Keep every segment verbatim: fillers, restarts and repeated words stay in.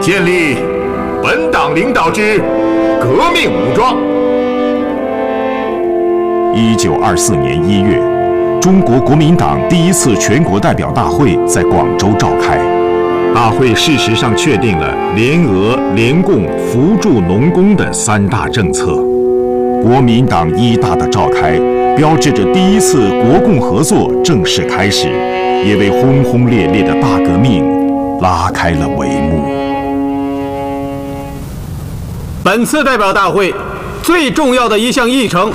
建立本党领导之革命武装。 一九二四年一月，中国国民党第一次全国代表大会在广州召开。大会事实上确定了联俄、联共扶助农工的三大政策。国民党一大的召开，标志着第一次国共合作正式开始，也为轰轰烈烈的大革命拉开了帷幕。 本次代表大会最重要的一项议程，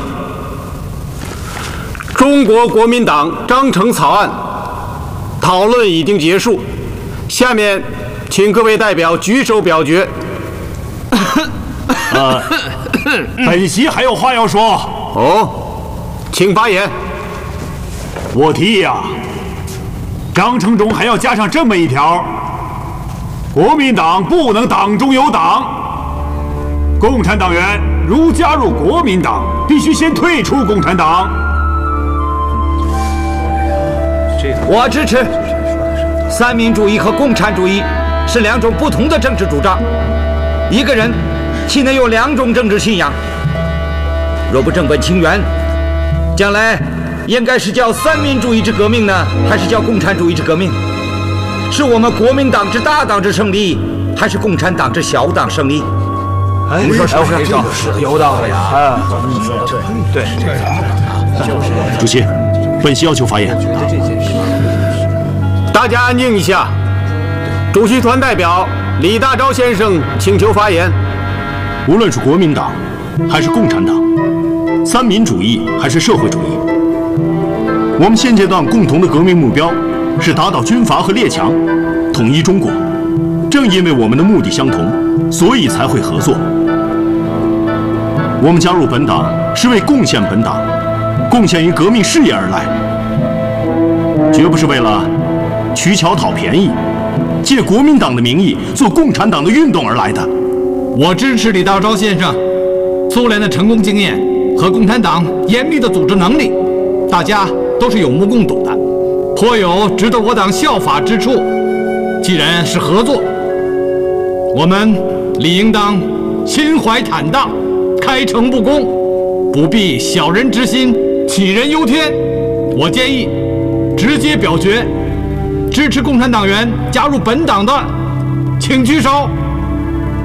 中国国民党章程草案讨论已经结束，下面请各位代表举手表决。 呃，本席还有话要说。 哦，请发言。 我提议啊，章程中还要加上这么一条：国民党不能党中有党，共产党员如加入国民党，必须先退出共产党。 我支持。三民主义和共产主义是两种不同的政治主张，一个人岂能有两种政治信仰？若不正本清源，将来应该是叫三民主义之革命呢，还是叫共产主义之革命？是我们国民党之大党之胜利，还是共产党之小党胜利？ 哎，你说谁谁说有道理啊？你说对对对。 主席，本席要求发言。 大家安静一下。主席团代表李大钊先生请求发言。 无论是国民党，还是共产党，三民主义还是社会主义，我们现阶段共同的革命目标是打倒军阀和列强，统一中国。正因为我们的目的相同，所以才会合作。我们加入本党是为贡献本党，贡献于革命事业而来，绝不是为了取巧讨便宜，借国民党的名义做共产党的运动而来的。 我支持李大钊先生，苏联的成功经验和共产党严密的组织能力，大家都是有目共睹的，颇有值得我党效法之处。既然是合作，我们理应当心怀坦荡，开诚布公，不必小人之心，杞人忧天。我建议直接表决，支持共产党员加入本党的，请举手。